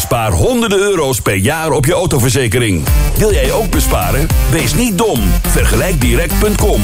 Bespaar honderden euro's per jaar op je autoverzekering. Wil jij ook besparen? Wees niet dom. Vergelijkdirect.com.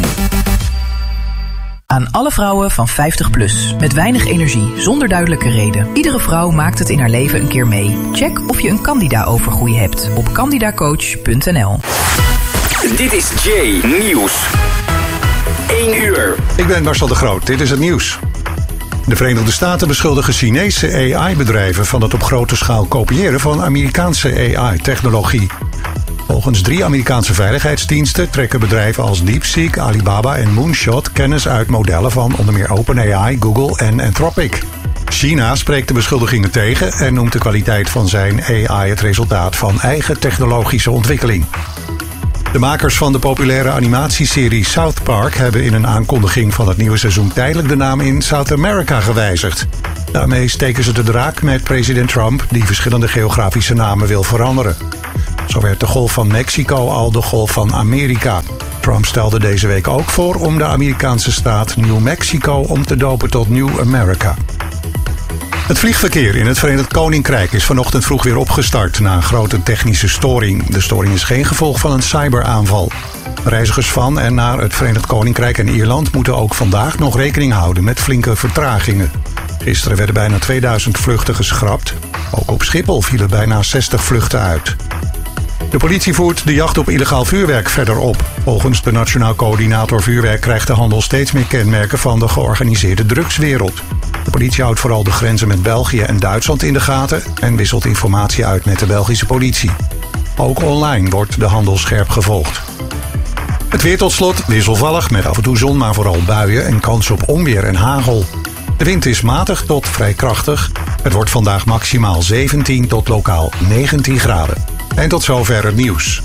Aan alle vrouwen van 50 plus. Met weinig energie, zonder duidelijke reden. Iedere vrouw maakt het in haar leven een keer mee. Check of je een Candida-overgroei hebt op candidacoach.nl. Dit is Jay Nieuws. 1 uur. Ik ben Marcel de Groot. Dit is het nieuws. De Verenigde Staten beschuldigen Chinese AI-bedrijven van het op grote schaal kopiëren van Amerikaanse AI-technologie. Volgens 3 Amerikaanse veiligheidsdiensten trekken bedrijven als DeepSeek, Alibaba en Moonshot kennis uit modellen van onder meer OpenAI, Google en Anthropic. China spreekt de beschuldigingen tegen en noemt de kwaliteit van zijn AI het resultaat van eigen technologische ontwikkeling. De makers van de populaire animatieserie South Park hebben in een aankondiging van het nieuwe seizoen tijdelijk de naam in South America gewijzigd. Daarmee steken ze de draak met president Trump, die verschillende geografische namen wil veranderen. Zo werd de Golf van Mexico al de Golf van Amerika. Trump stelde deze week ook voor om de Amerikaanse staat New Mexico om te dopen tot New America. Het vliegverkeer in het Verenigd Koninkrijk is vanochtend vroeg weer opgestart na een grote technische storing. De storing is geen gevolg van een cyberaanval. Reizigers van en naar het Verenigd Koninkrijk en Ierland moeten ook vandaag nog rekening houden met flinke vertragingen. Gisteren werden bijna 2000 vluchten geschrapt. Ook op Schiphol vielen bijna 60 vluchten uit. De politie voert de jacht op illegaal vuurwerk verder op. Volgens de Nationaal Coördinator Vuurwerk krijgt de handel steeds meer kenmerken van de georganiseerde drugswereld. De politie houdt vooral de grenzen met België en Duitsland in de gaten en wisselt informatie uit met de Belgische politie. Ook online wordt de handel scherp gevolgd. Het weer tot slot wisselvallig met af en toe zon, maar vooral buien en kans op onweer en hagel. De wind is matig tot vrij krachtig. Het wordt vandaag maximaal 17 tot lokaal 19 graden. En tot zover het nieuws.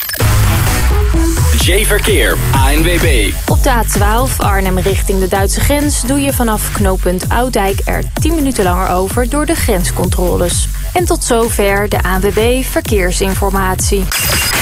J-Verkeer, ANWB. Op de A12 Arnhem richting de Duitse grens doe je vanaf knooppunt Oudijk er 10 minuten langer over door de grenscontroles. En tot zover de ANWB Verkeersinformatie.